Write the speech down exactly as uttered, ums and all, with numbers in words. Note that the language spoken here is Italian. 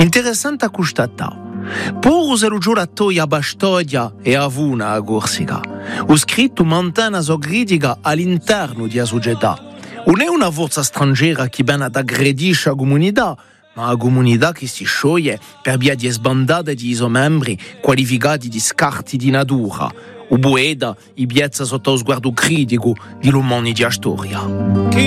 Interessante a constatare. Pur se lo giuratori a Bastoia e a Vuna a Corsica, ho scritto mantena so critica all'interno della società. Non è una forza straniera che viene ad aggredisce la comunità, ma la comunità che si scioglie per via di sbandate di suoi membri qualificati di scarti di natura, o boeda i piazza sotto lo sguardo critico di l'umanità storia.